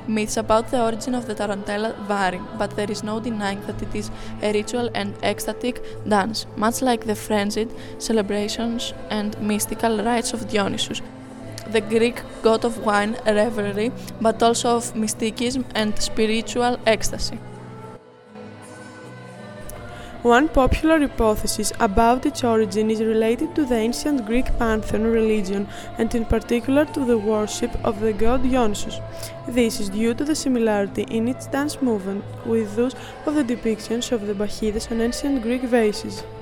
Myths about the origin of the tarantella vary, but there is no denying that it is a ritual and ecstatic dance, much like the frenzied celebrations and mystical rites of Dionysus, the Greek god of wine revelry, but also of mysticism and spiritual ecstasy. One popular hypothesis about its origin is related to the ancient Greek pantheon religion and in particular to the worship of the god Dionysus. This is due to the similarity in its dance movement with those of the depictions of the Bacchides on ancient Greek vases.